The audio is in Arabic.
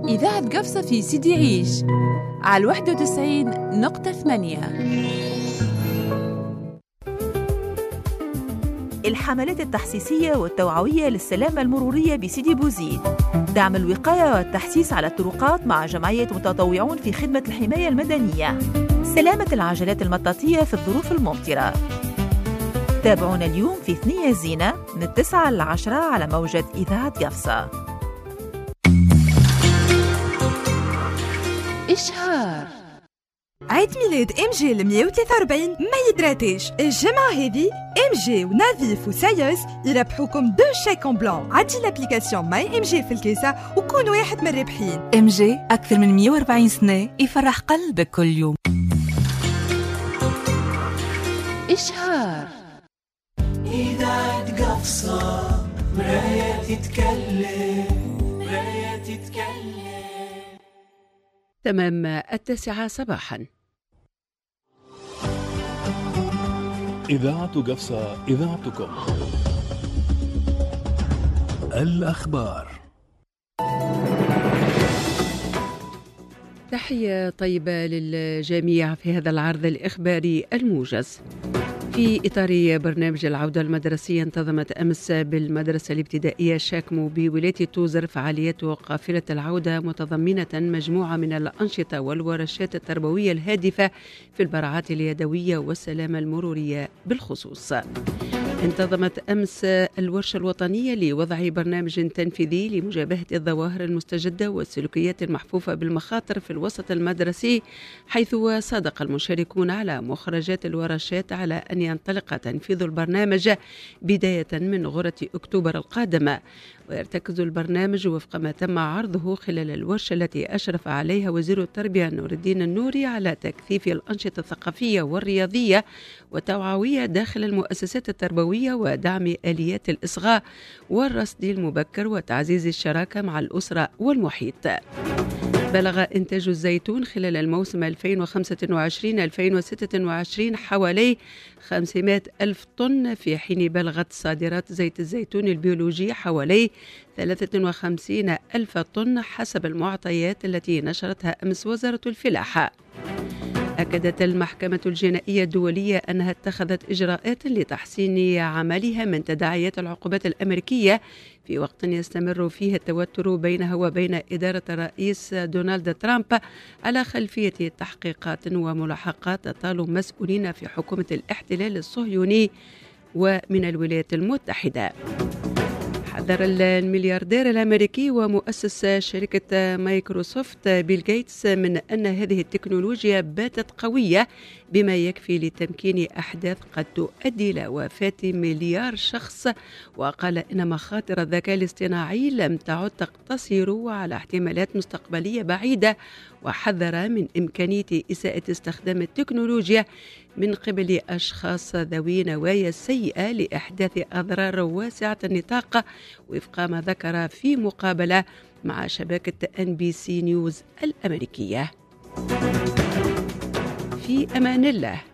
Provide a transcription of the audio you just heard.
إذاعة قفصة في سيدي عيش على 91.8. الحملات التحسيسية والتوعوية للسلامة المرورية بسيدي بوزيد، دعم الوقاية والتحسيس على الطرقات مع جمعية متطوعون في خدمة الحماية المدنية، سلامة العجلات المطاطية في الظروف الممطرة. تابعونا اليوم في 2 زينة من 9 ل 10 على موجة إذاعة قفصة. إشهار عيد ميلاد ام جي 143 ما يدراتيش الجمعة هذه. ام جي ونظيف وسايس يربحوكم 2 شيك اون بلان. عدي لابليكاسيون ماي ام جي في الكيسة وكون واحد من الرابحين. ام جي أكثر من 140 سنة يفرح قلبك كل يوم. إشهار إذاعة قفصة مراية تتكلم، مراية تتكلم. تمام 9 صباحا. إذاعة قفصة، إذاعتكم. الأخبار. تحية طيبة للجميع في هذا العرض الإخباري الموجز. في إطار برنامج العودة المدرسية، انتظمت أمس بالمدرسة الابتدائية شاكمو بولاية توزر فعاليات قافلة العودة، متضمنة مجموعة من الأنشطة والورشات التربوية الهادفة في البراعات اليدوية والسلامة المرورية بالخصوص. انتظمت أمس الورشة الوطنية لوضع برنامج تنفيذي لمجابهة الظواهر المستجدة والسلوكيات المحفوفة بالمخاطر في الوسط المدرسي، حيث صادق المشاركون على مخرجات الورشات على أن ينطلق تنفيذ البرنامج بداية من غرة أكتوبر القادمة. ويرتكز البرنامج وفق ما تم عرضه خلال الورشة التي أشرف عليها وزير التربية نور الدين النوري على تكثيف الأنشطة الثقافية والرياضية والتوعوية داخل المؤسسات التربوية، ودعم آليات الإصغاء والرصد المبكر وتعزيز الشراكة مع الأسرة والمحيط. بلغ إنتاج الزيتون خلال الموسم 2025-2026 حوالي 500 ألف طن، في حين بلغت صادرات زيت الزيتون البيولوجي حوالي 53 ألف طن حسب المعطيات التي نشرتها أمس وزارة الفلاحة. أكدت المحكمة الجنائية الدولية أنها اتخذت إجراءات لتحسين عملها من تداعيات العقوبات الأمريكية في وقت يستمر فيه التوتر بينها وبين إدارة الرئيس دونالد ترامب على خلفية تحقيقات وملاحقات تطال مسؤولين في حكومة الاحتلال الصهيوني ومن الولايات المتحدة. حذر الملياردير الأمريكي ومؤسس شركة مايكروسوفت بيل غيتس من أن هذه التكنولوجيا باتت قوية بما يكفي لتمكين أحداث قد تؤدي إلى وفاة مليار شخص، وقال إن مخاطر الذكاء الاصطناعي لم تعد تقتصر على احتمالات مستقبلية بعيدة، وحذر من إمكانية إساءة استخدام التكنولوجيا من قبل أشخاص ذوي نوايا سيئة لإحداث أضرار واسعة النطاق، وفق ما ذكر في مقابلة مع شبكة NBC نيوز الأمريكية. في أمان الله.